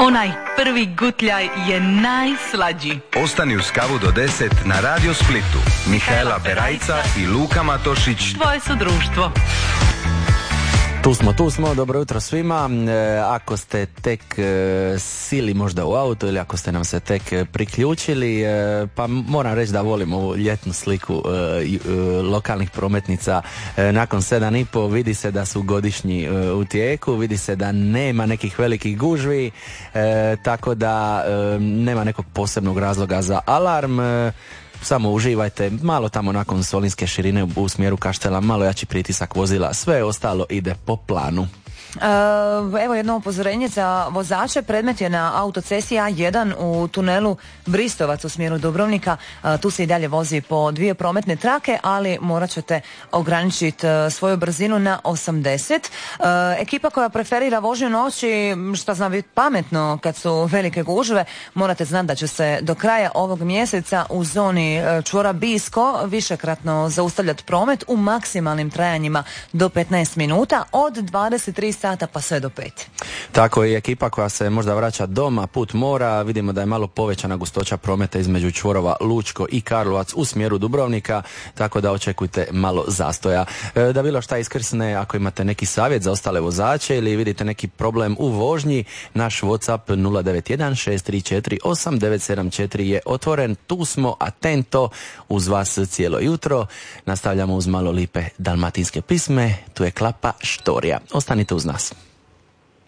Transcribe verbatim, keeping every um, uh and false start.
Onaj prvi gutljaj je najslađi. Ostani uz kavu do deset na Radio Splitu. Mihaela Berajca i Luka Matošić. Tvoje su društvo. Tu smo, tu smo, dobro jutro svima. E, ako ste tek e, sili možda u auto ili ako ste nam se tek e, priključili, e, pa moram reći da volim ovu ljetnu sliku e, e, lokalnih prometnica. E, nakon sedam i po vidi se da su godišnji e, u tijeku, vidi se da nema nekih velikih gužvi, e, tako da e, nema nekog posebnog razloga za alarm. E, Samo uživajte, malo tamo nakon Solinske širine u smjeru Kaštela, malo jači pritisak vozila, sve ostalo ide po planu. Evo jedno upozorenje za vozače. Predmet je na autocesti A jedan u tunelu Bristovac u smjeru Dubrovnika. Tu se i dalje vozi po dvije prometne trake, ali morat ćete ograničiti svoju brzinu na osamdeset. Ekipa koja preferira vožnju noći, šta zna biti pametno kad su velike gužve, morate znati da će se do kraja ovog mjeseca u zoni čvora Bisko višekratno zaustavljati promet u maksimalnim trajanjima do petnaest minuta od dvadeset tri sata pa sve do pet. Tako je, ekipa koja se možda vraća doma put mora, vidimo da je malo povećana gustoća prometa između čvorova Lučko i Karlovac u smjeru Dubrovnika, tako da očekujte malo zastoja. E, da bilo šta iskrsne, ako imate neki savjet za ostale vozače ili vidite neki problem u vožnji, naš WhatsApp nula devet jedan šest tri četiri osam devet sedam četiri je otvoren, tu smo atento uz vas cijelo jutro. Nastavljamo uz malo lipe dalmatinske pisme, tu je Klapa Štorija. Ostanite uz nas.